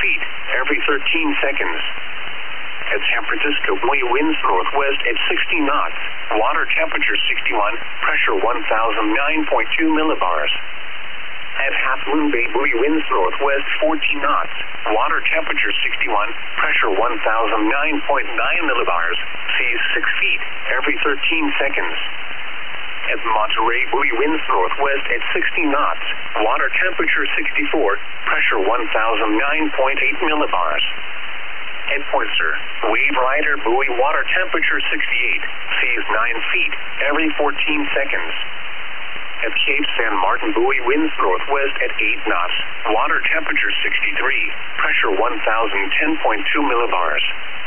feet every 13 seconds. At San Francisco, buoy winds northwest at 60 knots. Water temperature 61, pressure 1009.2 millibars. At Half Moon Bay, buoy winds northwest 14 knots. Water temperature 61, pressure 1009.9 millibars. Seas 6 feet every 13 seconds. At Monterey, buoy winds northwest at 60 knots. Water temperature 64, pressure 1009.8 millibars. At Poinsett, wave rider buoy water temperature 68, seas 9 feet every 14 seconds. At Cape San Martin, buoy winds northwest at 8 knots. Water temperature 63, pressure 1010.2 millibars.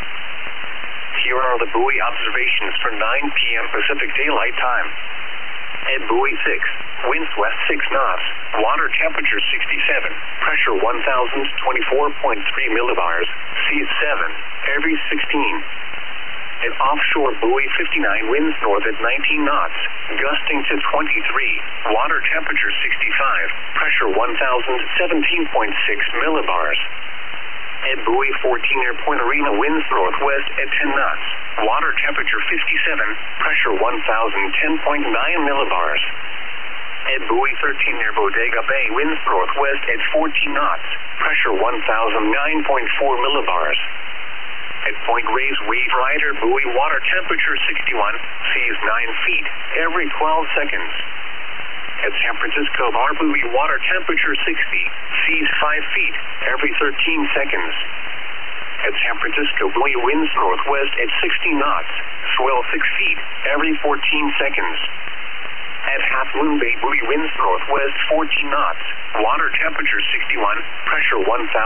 Here are the buoy observations for 9 p.m. Pacific Daylight Time. At buoy 6, winds west 6 knots. Water temperature 67, pressure 1024.3 millibars. Seas 7 every 16. At offshore, buoy 59, winds north at 19 knots, gusting to 23. Water temperature 65, pressure 1017.6 millibars. At buoy 14 near Point Arena, winds northwest at 10 knots. Water temperature 57, pressure 1010.9 millibars. At buoy 13 near Bodega Bay, winds northwest at 14 knots. Pressure 1009.4 millibars. At Point Reyes, wave rider buoy water temperature 61, seas 9 feet every 12 seconds. At San Francisco Bar, buoy water temperature 60, seas 5 feet every 13 seconds. At San Francisco, buoy winds northwest at 60 knots, swell 6 feet every 14 seconds. At Half Moon Bay, buoy winds northwest 14 knots, water temperature 61, pressure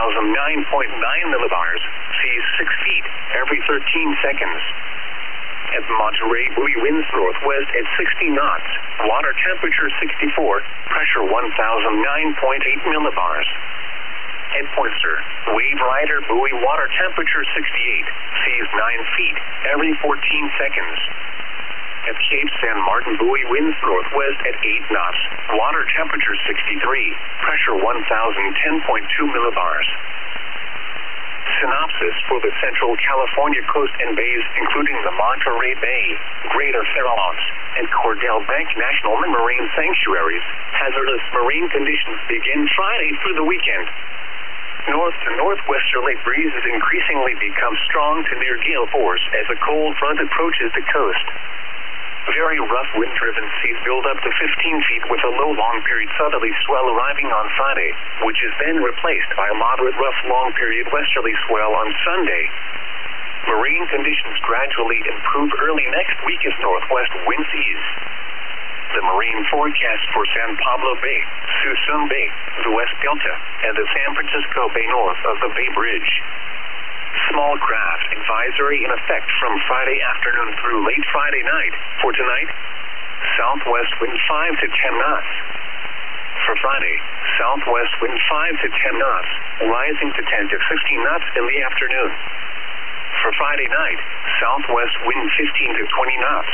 1009.9 millibars, seas 6 feet every 13 seconds. At Monterey, buoy winds northwest at 60 knots, water temperature 64, pressure 1009.8 millibars. At Poinsett, wave rider buoy water temperature 68, seas 9 feet every 14 seconds. At Cape San Martin, buoy winds northwest at 8 knots, water temperature 63, pressure 1010.2 millibars. Synopsis for the Central California coast and bays, including the Monterey Bay, Greater Farallones, and Cordell Bank National Marine Sanctuaries. Hazardous marine conditions begin Friday through the weekend. North to northwesterly breezes increasingly become strong to near gale force as a cold front approaches the coast. Very rough wind-driven seas build up to 15 feet with a low long-period southerly swell arriving on Friday, which is then replaced by a moderate rough long-period westerly swell on Sunday. Marine conditions gradually improve early next week as northwest winds ease. The marine forecast for San Pablo Bay, Suisun Bay, the West Delta, and the San Francisco Bay north of the Bay Bridge. Small craft advisory in effect from Friday afternoon through late Friday night. For tonight, southwest wind 5 to 10 knots. For Friday, southwest wind 5 to 10 knots, rising to 10 to 15 knots in the afternoon. For Friday night, southwest wind 15 to 20 knots.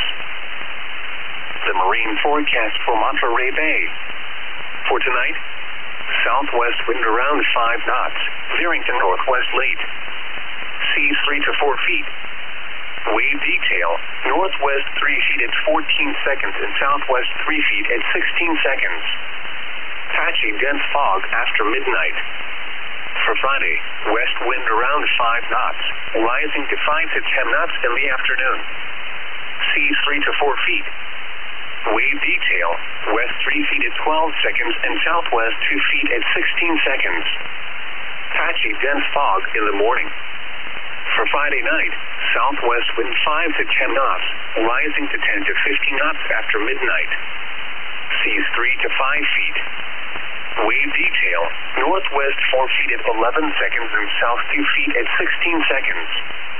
The marine forecast for Monterey Bay. For tonight, southwest wind around 5 knots, veering to northwest late. Seas 3 to 4 feet. Wave detail, northwest 3 feet at 14 seconds and southwest 3 feet at 16 seconds. Patchy dense fog after midnight. For Friday, west wind around 5 knots, rising to 5 to 10 knots in the afternoon. Seas 3 to 4 feet. Wave detail, west 3 feet at 12 seconds and southwest 2 feet at 16 seconds. Patchy dense fog in the morning. For Friday night, southwest wind 5 to 10 knots, rising to 10 to 15 knots after midnight. Seas 3 to 5 feet. Wave detail, northwest 4 feet at 11 seconds and south 2 feet at 16 seconds.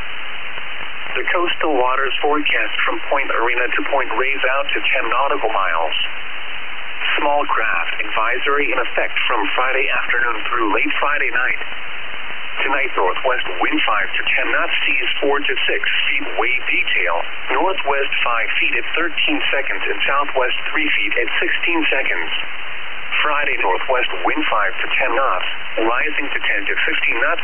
The coastal waters forecast from Point Arena to Point Reyes out to 10 nautical miles. Small craft advisory in effect from Friday afternoon through late Friday night. Tonight, northwest wind 5 to 10 knots, seas 4 to 6 feet. Wave detail, northwest 5 feet at 13 seconds and southwest 3 feet at 16 seconds. Friday, northwest wind 5 to 10 knots, rising to 10 to 15 knots